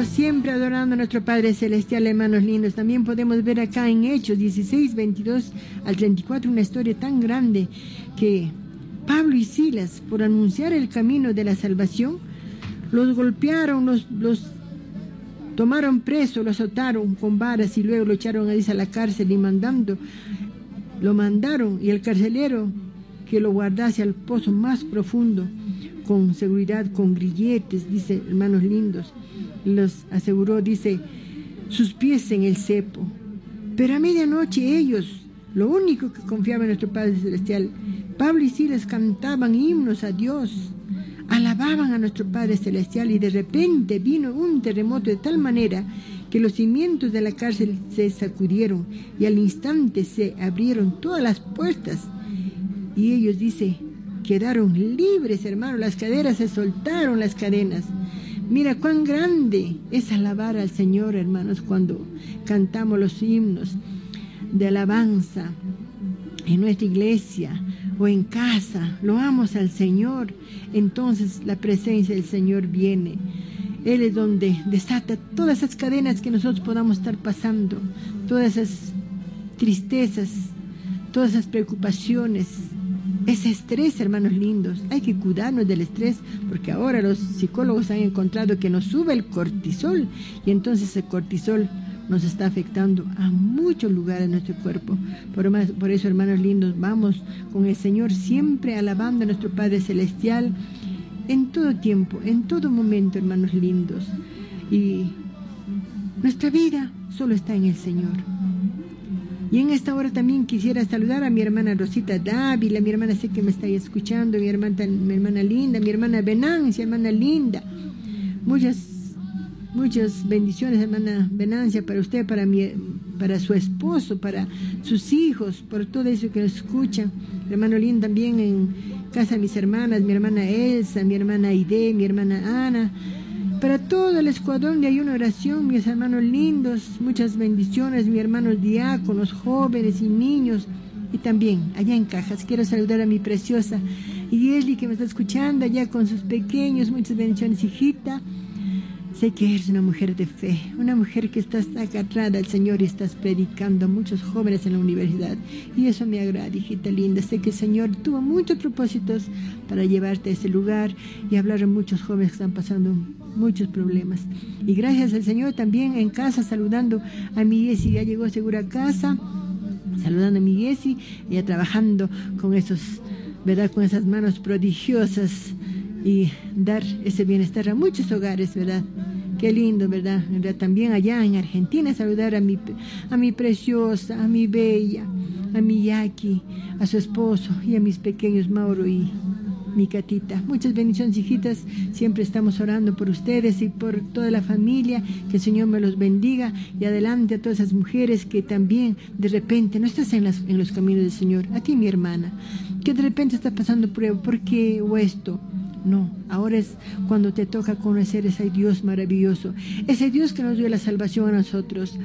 lindos, siempre adorando a nuestro Padre Celestial, hermanos lindos. También podemos ver acá en Hechos 16, 22 al 34 una historia tan grande que Pablo y Silas, por anunciar el camino de la salvación, los golpearon, los tomaron preso, lo azotaron con varas y luego lo echaron a la cárcel y lo mandaron y el carcelero que lo guardase al pozo más profundo con seguridad, con grilletes, dice, hermanos lindos, los aseguró, dice, sus pies en el cepo. Pero a medianoche ellos, lo único que confiaban en nuestro Padre Celestial, Pablo y Silas cantaban himnos a Dios, alababan a nuestro Padre Celestial y de repente vino un terremoto de tal manera que los cimientos de la cárcel se sacudieron y al instante se abrieron todas las puertas y ellos, dice, quedaron libres, hermanos, las cadenas se soltaron, las cadenas. Mira cuán grande es alabar al Señor, hermanos, cuando cantamos los himnos de alabanza en nuestra iglesia o en casa, loamos al Señor, entonces la presencia del Señor viene. Él es donde desata todas esas cadenas que nosotros podamos estar pasando, todas esas tristezas, todas esas preocupaciones, ese estrés, hermanos lindos. Hay que cuidarnos del estrés, porque ahora los psicólogos han encontrado que nos sube el cortisol, y entonces ese cortisol nos está afectando a muchos lugares de nuestro cuerpo. Por eso, hermanos lindos, vamos con el Señor siempre alabando a nuestro Padre Celestial en todo tiempo, en todo momento, hermanos lindos. Y nuestra vida solo está en el Señor. Y en esta hora también quisiera saludar a mi hermana Rosita Dávila, mi hermana sé que me está escuchando, mi hermana linda, mi hermana Venancia, hermana linda. Muchas bendiciones, hermana Venancia, para usted, para su esposo, para sus hijos, por todo eso que nos escuchan. Hermano lindo, también en casa de mis hermanas, mi hermana Elsa, mi hermana Aide, mi hermana Ana. Para todo el escuadrón de Ayuno Oración, mis hermanos lindos, muchas bendiciones, mis hermanos diáconos, jóvenes y niños. Y también, allá en Cajas, quiero saludar a mi preciosa Yesli, que me está escuchando allá con sus pequeños. Muchas bendiciones, hijita. Sé que eres una mujer de fe, una mujer que estás agarrada al Señor y estás predicando a muchos jóvenes en la universidad. Y eso me agrada, hijita linda. Sé que el Señor tuvo muchos propósitos para llevarte a ese lugar y hablar a muchos jóvenes que están pasando muchos problemas. Y gracias al Señor también en casa, saludando a mi Yesi, ya llegó segura a casa, saludando a mi Yesi, ella trabajando con con esas manos prodigiosas y dar ese bienestar a muchos hogares, ¿verdad? Qué lindo, ¿verdad? También allá en Argentina saludar a mi preciosa, a mi bella, a mi Yaqui, a su esposo y a mis pequeños Mauro y mi Catita. Muchas bendiciones, hijitas. Siempre estamos orando por ustedes y por toda la familia. Que el Señor me los bendiga. Y adelante a todas esas mujeres que también de repente no estás en los caminos del Señor. A ti, mi hermana, que de repente estás pasando prueba. ¿Por qué o esto? No, ahora es cuando te toca conocer ese Dios maravilloso, ese Dios que nos dio la salvación a nosotros.